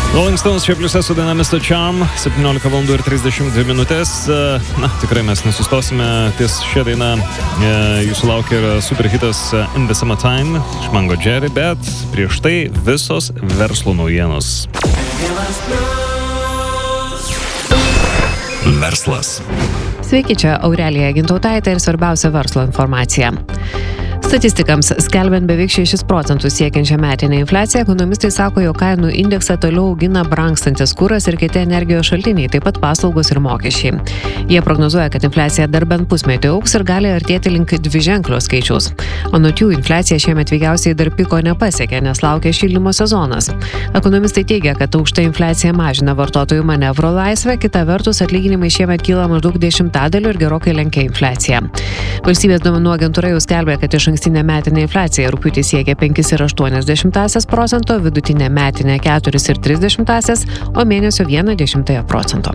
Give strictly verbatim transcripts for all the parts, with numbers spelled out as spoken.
Rolling Stones čia pliuse su daina mister Charm, septyniolika valandų ir trisdešimt dvi minutės. Na, tikrai mes nesustosime ties šią dainą. Jūsų laukia ir superhitas In the Summertime iš Mango Jerry, bet prieš tai visos verslo naujienos. Verslas. Sveiki, čia Aurelija Gintautaitė ir svarbiausia verslo informacija. Statistikams skelbiant beveik šešis procentus siekiančią metinę infliaciją, ekonomistai sako, jog kainų indeksą toliau augina brangstantis kuras ir kiti energijos šaltiniai, taip pat paslaugos ir mokesčiai. Jie prognozuoja, kad infliacija dar bent pusmetį augs ir gali artėti link dviženklio skaičiaus. Anot jų, infliacija šiemet veikiausiai dar piko nepasiekė, nes laukia šildymo sezonas. Ekonomistai teigia, kad aukšta infliacija mažina vartotojų manevro laisvę, kita vertus atlyginimai šiemet kyla maždaug dešimtadaliu ir gerokai lenkia infliaciją. Valstybės duomenų agentūra jau skelbia, kad iš ankstinė metinė infliacija rugpjūtį siekia penkis ir aštuonias dešimtąsias procento, vidutinė metinė keturis ir tris dešimtąsias, o mėnesio vieną dešimtąją procento.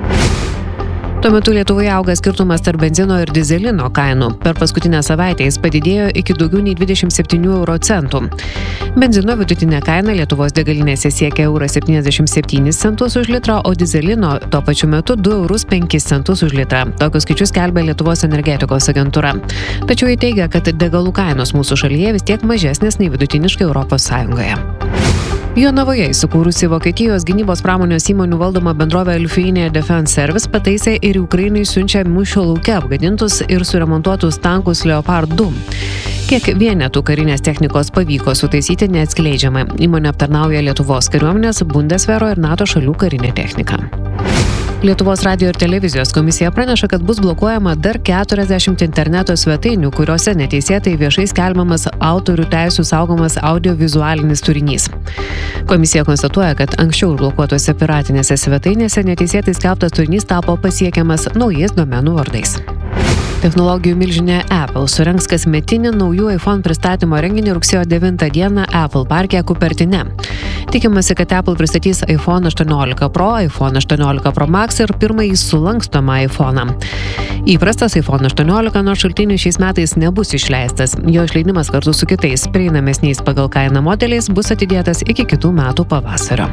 Tuo metu Lietuvoje auga skirtumas tarp benzino ir dizelino kainų. Per paskutinę savaitę jis padidėjo iki daugiau nei dvidešimt septynių euro centų. Benzino vidutinė kaina Lietuvos degalinėse siekia eurą septyniasdešimt septynis centus už litrą, o dizelino tuo pačiu metu du eurus penkis centus už litrą. Tokius skaičius skelbia Lietuvos energetikos agentūra. Tačiau jie teigia, kad degalų kainos mūsų šalyje vis tiek mažesnės nei vidutiniškai Europos Sąjungoje. Jonavoje įsikūrusi Vokietijos gynybos pramonės įmonių valdoma bendrovė Lithuania Defense Service pataisė ir Ukrainai siunčia mūšio lauke apgadintus ir suremontuotus tankus Leopard du. Kiek vienetų karinės technikos pavyko sutaisyti neatskleidžiama. Įmonė aptarnauja Lietuvos kariuomenės, Bundeswehro ir NATO šalių karinę techniką. Lietuvos radijo ir televizijos komisija praneša, kad bus blokuojama dar keturiasdešimt interneto svetainių, kuriuose neteisėtai viešai skelbiamas autorių teisių saugomas audiovizualinis turinys. Komisija konstatuoja, kad anksčiau blokuotose piratinėse svetainėse neteisėtai skelbtas turinys tapo pasiekiamas naujais domenų vardais. Technologijų milžinė Apple surengs kasmetinį naujų iPhone pristatymo renginį rugsėjo devintą dieną Apple parke Kupertine. Tikimasi, kad Apple pristatys iPhone aštuoniolika Pro, iPhone aštuoniolika Pro Max ir pirmąjį sulankstomą iPhone'ą. Įprastas iPhone aštuoniolika nuo šaltinių šiais metais nebus išleistas. Jo išleidimas kartu su kitais prieinamesniais pagal kainą modeliais bus atidėtas iki kitų metų pavasario.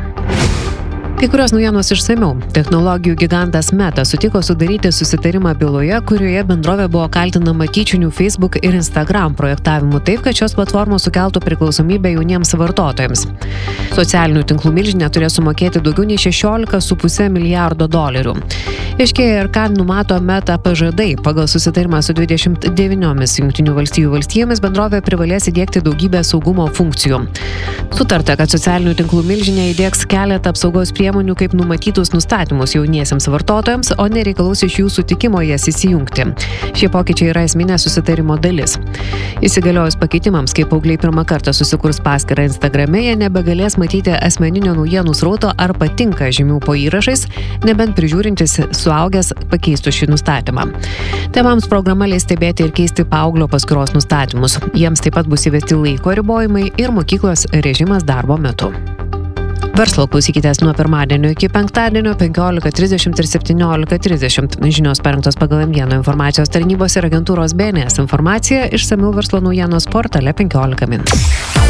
Kai kurios naujienos išsamiau. Technologijų gigantas Meta sutiko sudaryti susitarimą byloje, kurioje bendrovė buvo kaltinama tyčiniu Facebook ir Instagram projektavimu taip, kad šios platformos sukeltų priklausomybę jauniems vartotojams. Socialinių tinklų milžinė turės sumokėti daugiau nei šešiolika su puse milijardo dolerių. Aiškėja ir ką numato Meta pažadai. Pagal susitarimą su dvidešimt devyniomis Jungtinių valstijų valstijomis bendrovė privalės įdiegti daugybę saugumo funkcijų. Sutarta, kad socialinių tinklų milžinė įdiegs keletą apsaugos priemonių kaip numatytus nustatymus jauniesiems vartotojams, o nereikalaus iš jų sutikimo jas įsijungti. Šie pokyčiai yra esminė susitarimo dalis. Įsigaliojus pakeitimams, kai paaugliai pirmą kartą susikurs paskyrą Instagrame, jie nebegalės matyti asmeninio naujienų srauto ar patinka žymių po įrašais, nebent prižiūrintis suaugęs pakeistų šį nustatymą. Tėvams programa leis stebėti ir keisti paauglio paskyros nustatymus. Jiems taip pat bus įvesti laiko ribojimai ir mokyklos režimas darbo metu. Verslo klausykitės nuo pirmadienio iki penktadienio penkiolika trisdešimt ir septyniolika trisdešimt. Žinios parengtos pagal M vieno informacijos tarnybos ir agentūros B N S informaciją, išsamiau verslo naujienos portale penkiolika min.